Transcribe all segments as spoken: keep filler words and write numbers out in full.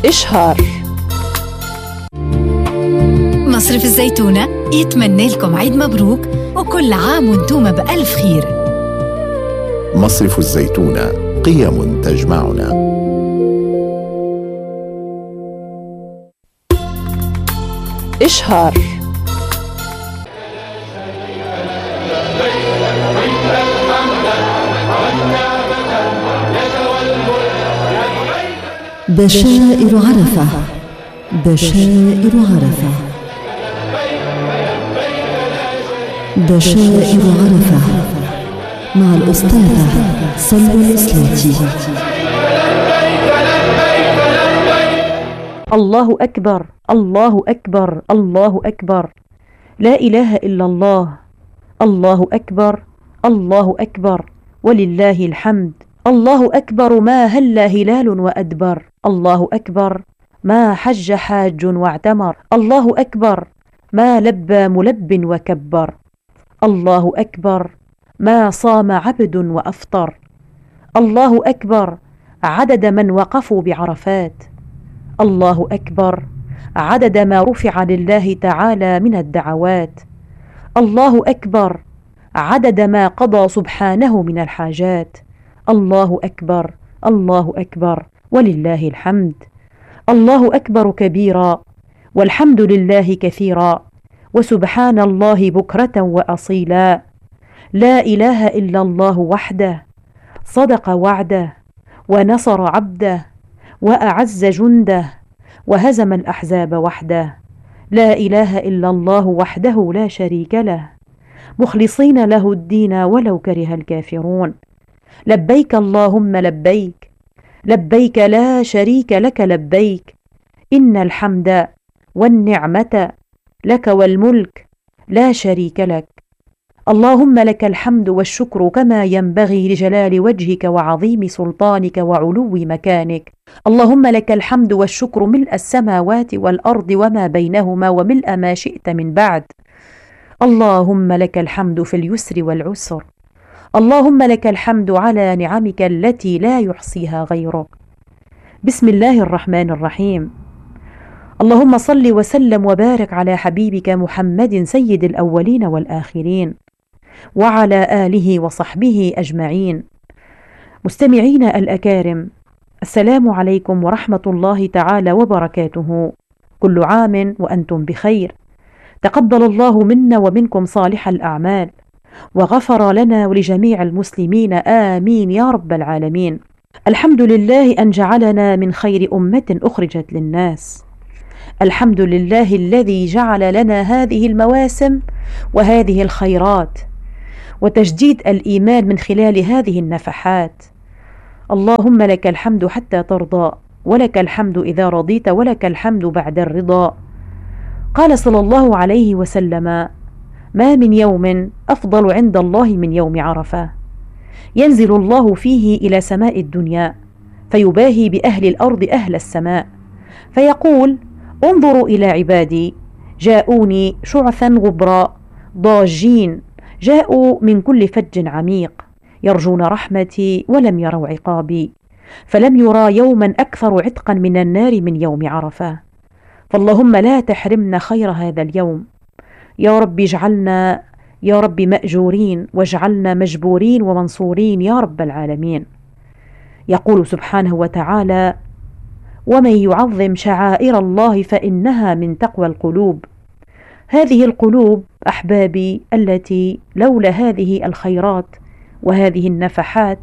إشهار. مصرف الزيتونة يتمنى لكم عيد مبروك وكل عام وانتم بألف خير. مصرف الزيتونة، قيم تجمعنا. إشهار. بشائر عرفة، بشائر عرفة، بشائر عرفة مع الأستاذة سلوى الإسلاتي. الله أكبر، الله أكبر، الله أكبر، لا إله إلا الله، الله أكبر، الله أكبر، ولله الحمد. الله أكبر ما هل هلال وأدبر، الله أكبر ما حج حاج واعتمر، الله أكبر ما لبى ملب وكبر، الله أكبر ما صام عبد وأفطر، الله أكبر عدد من وقفوا بعرفات، الله أكبر عدد ما رفع لله تعالى من الدعوات، الله أكبر عدد ما قضى سبحانه من الحاجات، الله أكبر، الله أكبر، ولله الحمد. الله أكبر كبيرا، والحمد لله كثيرا، وسبحان الله بكرة وأصيلا، لا إله إلا الله وحده، صدق وعده، ونصر عبده، وأعز جنده، وهزم الأحزاب وحده، لا إله إلا الله وحده لا شريك له، مخلصين له الدين ولو كره الكافرون، لبيك اللهم لبيك، لبيك لا شريك لك لبيك، إن الحمد والنعمة لك والملك لا شريك لك، اللهم لك الحمد والشكر كما ينبغي لجلال وجهك وعظيم سلطانك وعلو مكانك، اللهم لك الحمد والشكر ملء السماوات والأرض وما بينهما وملء ما شئت من بعد، اللهم لك الحمد في اليسر والعسر، اللهم لك الحمد على نعمك التي لا يحصيها غيرك. بسم الله الرحمن الرحيم. اللهم صل وسلم وبارك على حبيبك محمد سيد الأولين والآخرين، وعلى آله وصحبه أجمعين. مستمعين الأكارم، السلام عليكم ورحمة الله تعالى وبركاته، كل عام وأنتم بخير، تقبل الله منا ومنكم صالح الأعمال، وغفر لنا ولجميع المسلمين، آمين يا رب العالمين. الحمد لله أن جعلنا من خير أمة أخرجت للناس، الحمد لله الذي جعل لنا هذه المواسم وهذه الخيرات وتجديد الإيمان من خلال هذه النفحات، اللهم لك الحمد حتى ترضى، ولك الحمد إذا رضيت، ولك الحمد بعد الرضا. قال صلى الله عليه وسلم: ما من يوم أفضل عند الله من يوم عرفة، ينزل الله فيه إلى سماء الدنيا فيباهي بأهل الأرض أهل السماء، فيقول: انظروا إلى عبادي، جاءوني شعثا غبرا ضاجين، جاءوا من كل فج عميق، يرجون رحمتي ولم يروا عقابي، فلم يرى يوما أكثر عتقا من النار من يوم عرفة، فاللهم لا تحرمنا خير هذا اليوم، يا رب اجعلنا يا رب مأجورين، واجعلنا مجبورين ومنصورين يا رب العالمين. يقول سبحانه وتعالى: ومن يعظم شعائر الله فإنها من تقوى القلوب. هذه القلوب أحبابي التي لولا هذه الخيرات وهذه النفحات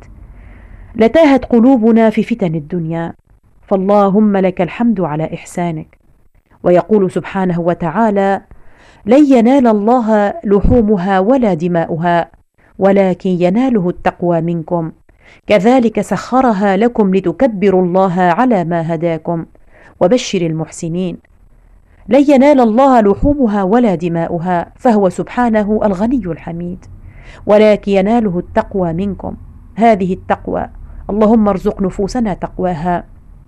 لتاهت قلوبنا في فتن الدنيا، فاللهم لك الحمد على إحسانك. ويقول سبحانه وتعالى: لن ينال الله لحومها ولا دماؤها ولكن يناله التقوى منكم، كذلك سخرها لكم لتكبروا الله على ما هداكم، وبشر المحسنين. لن ينال الله لحومها ولا دماؤها، فهو سبحانه الغني الحميد، ولكن يناله التقوى منكم، هذه التقوى، اللهم ارزق نفوسنا تقواها.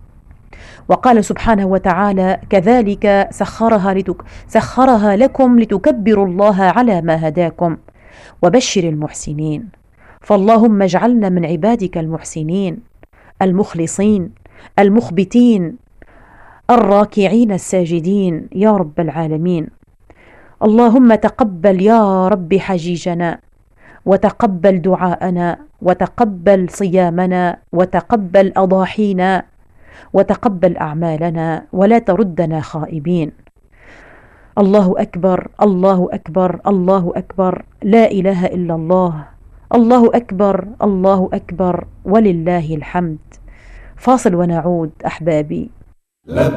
وقال سبحانه وتعالى: كذلك سخرها, لتك سخرها لكم لتكبروا الله على ما هداكم، وبشر المحسنين. فاللهم اجعلنا من عبادك المحسنين المخلصين المخبتين الراكعين الساجدين يا رب العالمين. اللهم تقبل يا رب حجيجنا، وتقبل دعاءنا، وتقبل صيامنا، وتقبل أضاحينا، وتقبل أعمالنا، ولا تردنا خائبين. الله أكبر، الله أكبر، الله أكبر، لا إله إلا الله، الله أكبر، الله أكبر، ولله الحمد. فاصل ونعود أحبابي.